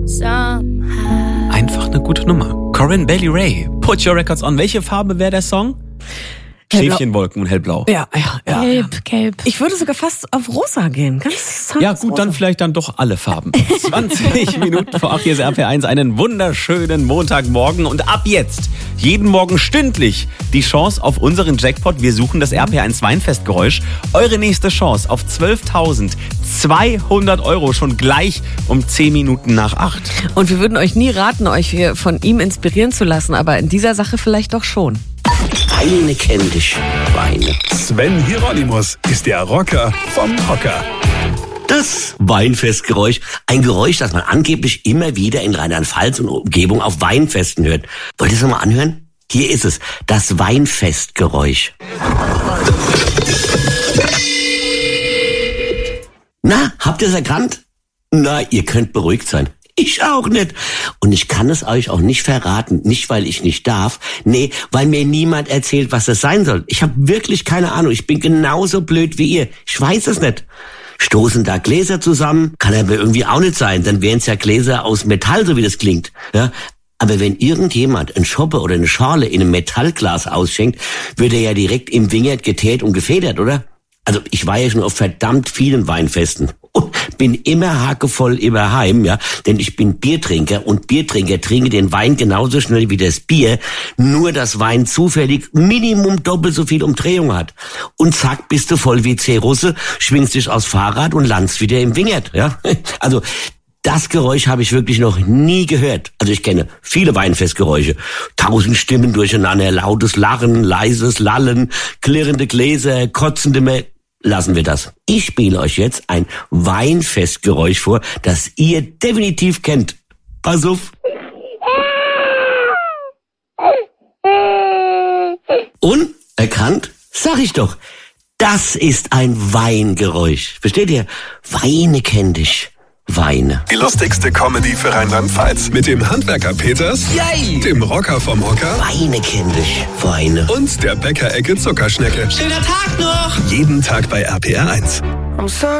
Einfach eine gute Nummer. Corinne Bailey Rae, Put Your Records On. Welche Farbe wäre der Song? Schäfchenwolken und hellblau. Ja. Gelb. Ich würde sogar fast auf rosa gehen. Ganz Ja gut, dann vielleicht dann doch alle Farben. 20 Minuten vor 8, hier ist RPR1. Einen wunderschönen Montagmorgen. Und ab jetzt, jeden Morgen stündlich, die Chance auf unseren Jackpot. Wir suchen das RPR1 Weinfestgeräusch. Eure nächste Chance auf 12.200 € schon gleich um 10 Minuten nach 8. Und wir würden euch nie raten, euch hier von ihm inspirieren zu lassen, aber in dieser Sache vielleicht doch schon. Weine kenn dich, Weine. Sven Hieronymus ist der Rocker vom Hocker. Das Weinfestgeräusch, ein Geräusch, das man angeblich immer wieder in Rheinland-Pfalz und Umgebung auf Weinfesten hört. Wollt ihr es nochmal anhören? Hier ist es, das Weinfestgeräusch. Na, habt ihr es erkannt? Na, ihr könnt beruhigt sein. Ich auch nicht. Und ich kann es euch auch nicht verraten. Nicht, weil ich nicht darf. Nee, weil mir niemand erzählt, was es sein soll. Ich habe wirklich keine Ahnung. Ich bin genauso blöd wie ihr. Ich weiß es nicht. Stoßen da Gläser zusammen? Kann aber irgendwie auch nicht sein. Dann wären es ja Gläser aus Metall, so wie das klingt. Ja? Aber wenn irgendjemand ein Schoppe oder eine Schale in einem Metallglas ausschenkt, wird er ja direkt im Wingert geteert und gefedert, oder? Also ich war ja schon auf verdammt vielen Weinfesten und bin immer hackevoll immer heim, ja, denn ich bin Biertrinker und Biertrinker trinken den Wein genauso schnell wie das Bier, nur dass Wein zufällig Minimum doppelt so viel Umdrehung hat. Und zack, bist du voll wie C-Russe, schwingst dich aufs Fahrrad und landest wieder im Wingert, ja. Also das Geräusch habe ich wirklich noch nie gehört. Also ich kenne viele Weinfestgeräusche. 1000 Stimmen durcheinander, lautes Lachen, leises Lallen, klirrende Gläser, kotzende Lassen wir das. Ich spiele euch jetzt ein Weinfestgeräusch vor, das ihr definitiv kennt. Pass auf. Und? Erkannt? Sag ich doch. Das ist ein Weingeräusch. Versteht ihr? Weine kenn dich. Weine. Die lustigste Comedy für Rheinland-Pfalz. Mit dem Handwerker Peters, Yay! dem Rocker vom Hocker Weine kenn dich. Weine. und der Bäckerecke Zuckerschnecke. Schöner Tag noch! Jeden Tag bei RPR1.